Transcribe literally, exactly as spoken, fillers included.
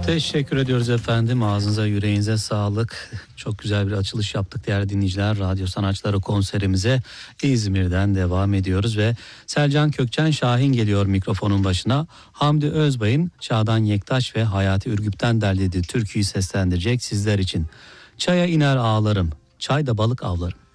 Teşekkür ediyoruz efendim. Ağzınıza yüreğinize sağlık. Çok güzel bir açılış yaptık değerli dinleyiciler. Radyo Sanatçıları konserimize İzmir'den devam ediyoruz ve Selcan Kökçen Şahin geliyor mikrofonun başına. Hamdi Özbay'ın Şadan Yektaş ve Hayati Ürgüp'ten derlediği türküyü seslendirecek sizler için. Çaya iner ağlarım, çayda balık avlarım.